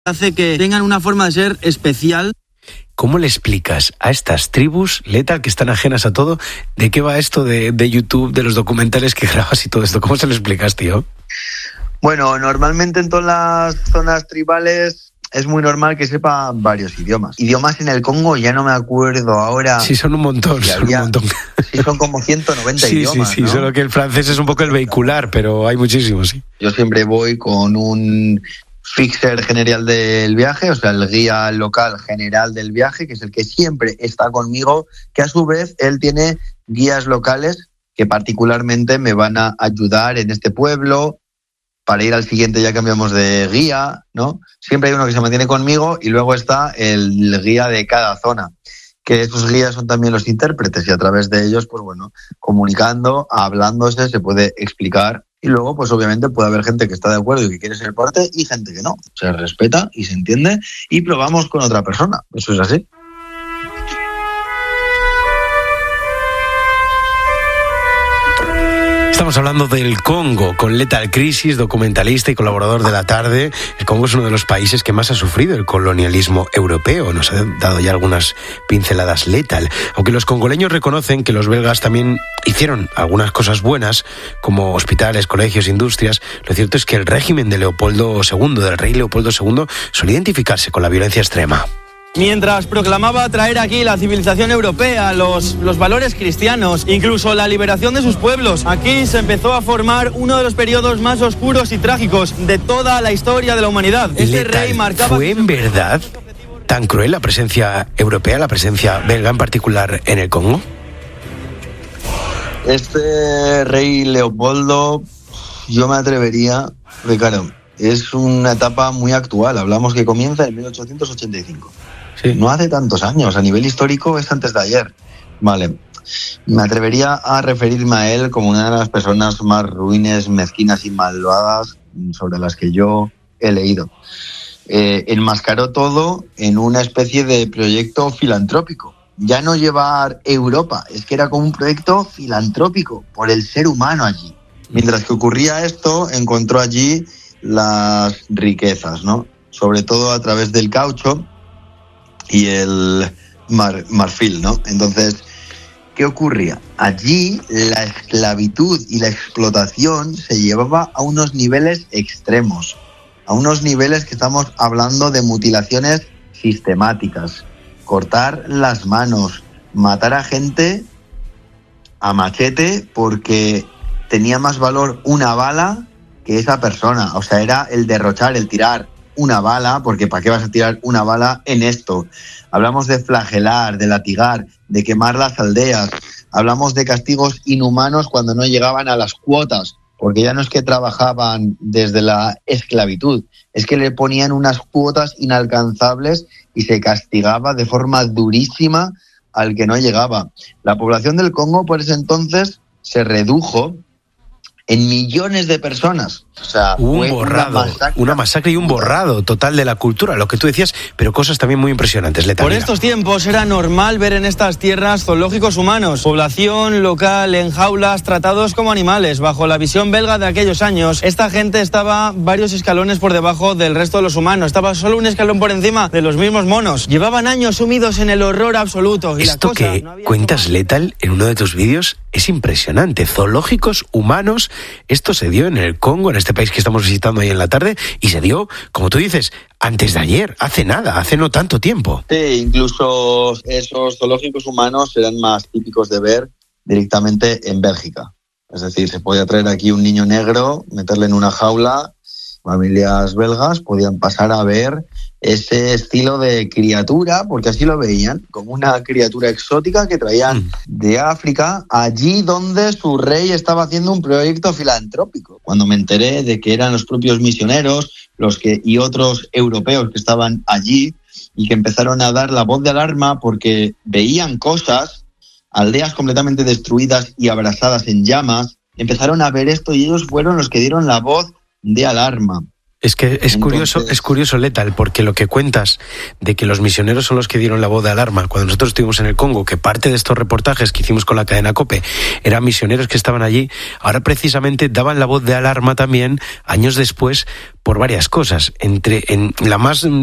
hace que tengan una forma de ser especial. ¿Cómo le explicas a estas tribus, Lethal, que están ajenas a todo, de qué va esto de YouTube, de los documentales que grabas y todo esto? ¿Cómo se lo explicas, tío? Bueno, normalmente en todas las zonas tribales es muy normal que sepa varios idiomas. Idiomas en el Congo ya no me acuerdo ahora. Sí, son un montón, Sí, son como 190 idiomas, Sí, ¿no? Solo que el francés es un poco el vehicular, pero hay muchísimos, sí. Yo siempre voy con un fixer general del viaje, o sea, el guía local general del viaje, que es el que siempre está conmigo, que a su vez él tiene guías locales que particularmente me van a ayudar en este pueblo. Para ir al siguiente ya cambiamos de guía, ¿no? Siempre hay uno que se mantiene conmigo y luego está el guía de cada zona, que esos guías son también los intérpretes y a través de ellos, pues bueno, comunicando, hablándose, se puede explicar y luego, pues obviamente puede haber gente que está de acuerdo y que quiere ser parte y gente que no. Se respeta y se entiende y probamos con otra persona. Eso es así. Estamos hablando del Congo con Lethal Crisis, documentalista y colaborador de La Tarde. El Congo es uno de los países que más ha sufrido el colonialismo europeo. Nos ha dado ya algunas pinceladas Lethal. Aunque los congoleños reconocen que los belgas también hicieron algunas cosas buenas, como hospitales, colegios, industrias, lo cierto es que el régimen de Leopoldo II, del rey Leopoldo II, solía identificarse con la violencia extrema. Mientras proclamaba traer aquí la civilización europea, los valores cristianos, incluso la liberación de sus pueblos, aquí se empezó a formar uno de los periodos más oscuros y trágicos de toda la historia de la humanidad. Este rey marcaba... ¿Fue en verdad tan cruel la presencia europea, la presencia belga en particular en el Congo? Este rey Leopoldo, yo me atrevería, porque claro, es una etapa muy actual. Hablamos que comienza en 1885. Sí. No hace tantos años, a nivel histórico es antes de ayer. Vale, me atrevería a referirme a él como una de las personas más ruines, mezquinas y malvadas sobre las que yo he leído. Enmascaró todo en una especie de proyecto filantrópico. Ya no llevar Europa, es que era como un proyecto filantrópico por el ser humano allí. Mientras que ocurría esto, encontró allí las riquezas, ¿no? Sobre todo a través del caucho y el marfil, ¿no? Entonces, ¿qué ocurría? Allí la esclavitud y la explotación se llevaba a unos niveles extremos, a unos niveles que estamos hablando de mutilaciones sistemáticas, cortar las manos, matar a gente a machete porque tenía más valor una bala que esa persona. O sea, era el derrochar, el tirar una bala, porque ¿para qué vas a tirar una bala en esto? Hablamos de flagelar, de latigar, de quemar las aldeas. Hablamos de castigos inhumanos cuando no llegaban a las cuotas, porque ya no es que trabajaban desde la esclavitud, es que le ponían unas cuotas inalcanzables y se castigaba de forma durísima al que no llegaba. La población del Congo por ese entonces se redujo en millones de personas. O sea, fue una masacre y un borrado total de la cultura, lo que tú decías, pero cosas también muy impresionantes. Por estos tiempos era normal ver en estas tierras zoológicos humanos, población local en jaulas, tratados como animales. Bajo la visión belga de aquellos años, esta gente estaba varios escalones por debajo del resto de los humanos, estaba solo un escalón por encima de los mismos monos. Llevaban años sumidos en el horror absoluto. Y esto que cuentas, Lethal, en uno de tus vídeos es impresionante. Zoológicos humanos, esto se dio en el Congo, en este país que estamos visitando ahí en La Tarde, y se dio, como tú dices, antes de ayer, hace nada, hace no tanto tiempo. Sí, incluso esos zoológicos humanos eran más típicos de ver directamente en Bélgica. Es decir, se podía traer aquí un niño negro, meterle en una jaula, familias belgas podían pasar a ver ese estilo de criatura, porque así lo veían, como una criatura exótica que traían de África, allí donde su rey estaba haciendo un proyecto filantrópico. Cuando me enteré de que eran los propios misioneros y otros europeos que estaban allí y que empezaron a dar la voz de alarma porque veían cosas, aldeas completamente destruidas y abrasadas en llamas, empezaron a ver esto y ellos fueron los que dieron la voz de alarma. Es que es curioso, Lethal, porque lo que cuentas de que los misioneros son los que dieron la voz de alarma cuando nosotros estuvimos en el Congo, que parte de estos reportajes que hicimos con la cadena COPE eran misioneros que estaban allí, ahora precisamente daban la voz de alarma también años después por varias cosas. En la más